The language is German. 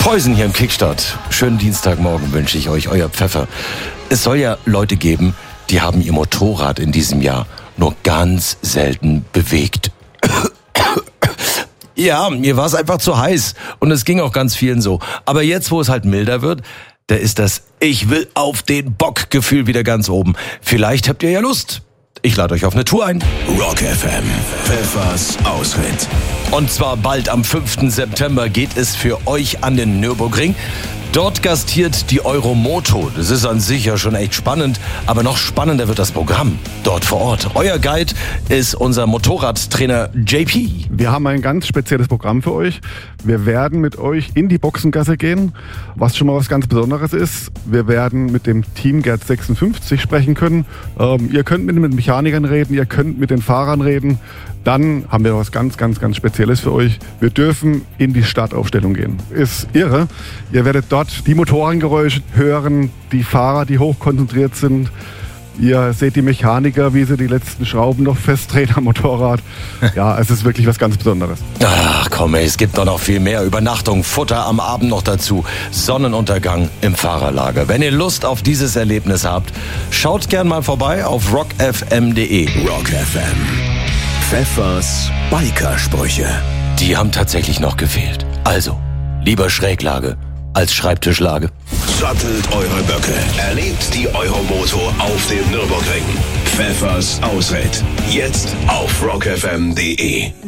Preußen hier im Kickstart. Schönen Dienstagmorgen wünsche ich euch, euer Pfeffer. Es soll ja Leute geben, die haben ihr Motorrad in diesem Jahr nur ganz selten bewegt. Ja, mir war es einfach zu heiß und es ging auch ganz vielen so. Aber jetzt, wo es halt milder wird, da ist das Ich will auf den Bock-Gefühl wieder ganz oben. Vielleicht habt ihr ja Lust. Ich lade euch auf eine Tour ein. Rock FM, Pfeffers Ausritt. Und zwar bald am 5. September geht es für euch an den Nürburgring. Dort gastiert die Euromoto. Das ist an sich ja schon echt spannend, aber noch spannender wird das Programm dort vor Ort. Euer Guide ist unser Motorradtrainer JP. Wir haben ein ganz spezielles Programm für euch. Wir werden mit euch in die Boxengasse gehen, was schon mal was ganz Besonderes ist. Wir werden mit dem Team Gerd 56 sprechen können. Ihr könnt mit den Mechanikern reden, ihr könnt mit den Fahrern reden. Dann haben wir was ganz Spezielles für euch. Wir dürfen in die Startaufstellung gehen. Ist irre. Ihr werdet dort die Motorengeräusche hören, die Fahrer, die hochkonzentriert sind. Ihr seht die Mechaniker, wie sie die letzten Schrauben noch festdrehen am Motorrad. Ja, es ist wirklich was ganz Besonderes. Ach komm, ey, es gibt doch noch viel mehr. Übernachtung, Futter am Abend noch dazu. Sonnenuntergang im Fahrerlager. Wenn ihr Lust auf dieses Erlebnis habt, schaut gern mal vorbei auf rockfm.de. Rock FM, Pfeffers Bikersprüche. Die haben tatsächlich noch gefehlt. Also, lieber Schräglage als Schreibtischlage. Sattelt eure Böcke. Erlebt die Euromoto auf dem Nürburgring. Pfeffers Ausritt. Jetzt auf rockfm.de.